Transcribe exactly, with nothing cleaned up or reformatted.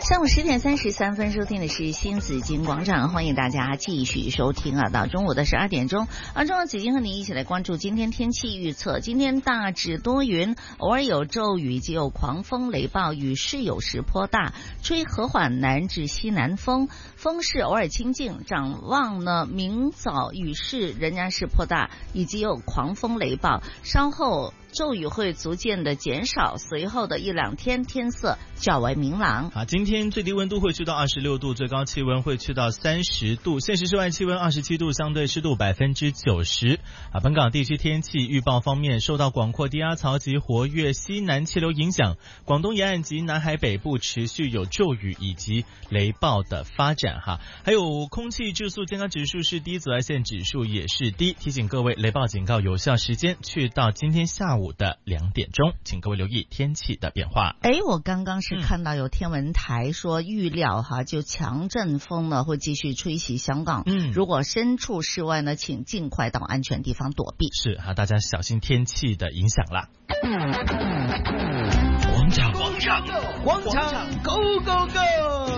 上午十点三十三分，收听的是新紫金广场，欢迎大家继续收听啊，到中午的十二点钟，而中午紫金和您一起来关注今天天气预测。今天大致多云，偶尔有骤雨及有狂风雷暴，雨势有时颇大，吹和缓南至西南风，风势偶尔清劲。展望呢，明早雨势仍然是颇大，以及有狂风雷暴，稍后骤雨会逐渐的减少，随后的一两天天色较为明朗。 好，今天最低温度会去到二十六度，最高气温会去到三十度，现实室外气温二十七度，相对湿度百分之九十。啊，本港地区天气预报方面，受到广阔低压槽及活跃西南气流影响，广东沿岸及南海北部持续有骤雨以及雷暴的发展哈。还有空气质素健康指数是低，紫外线指数也是低，提醒各位雷暴警告有效时间去到今天下午的两点钟，请各位留意天气的变化。 哎，我刚刚是看到有天文台说预料哈，就强阵风呢会继续吹袭香港。嗯，如果身处室外呢，请尽快到安全地方躲避。 是哈，大家小心天气的影响啦。广场广场广场 Go Go Go！